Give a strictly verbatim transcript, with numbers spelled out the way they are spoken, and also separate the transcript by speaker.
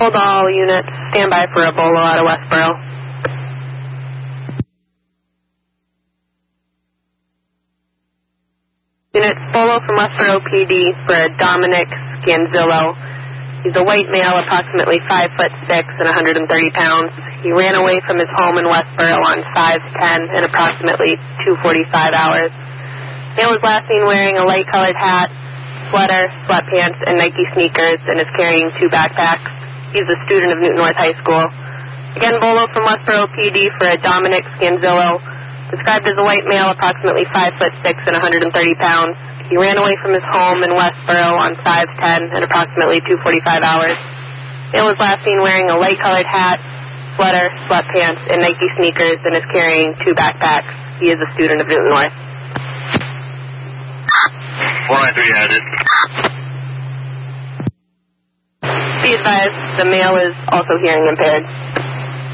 Speaker 1: Hold all units. Stand by for a bolo out of Westboro. Unit bolo from Westboro P D for Dominic Scanzillo. He's a white male, approximately five foot six and one hundred thirty pounds. He ran away from his home in Westboro on five ten in approximately two forty-five hours. Male was last seen wearing a light-colored hat, sweater, sweatpants, and Nike sneakers, and is carrying two backpacks. He's a student of Newton North High School. Again, bolo from Westboro P D for Dominic Scanzillo, described as a white male, approximately five foot six and one hundred thirty pounds. He ran away from his home in Westboro on five ten in approximately two forty-five hours. Male was last seen wearing a light-colored hat, sweater, sweatpants, and Nike sneakers, and is carrying two backpacks. He is a student of Newton North.
Speaker 2: four nine three added.
Speaker 1: Be advised, the male is also hearing impaired.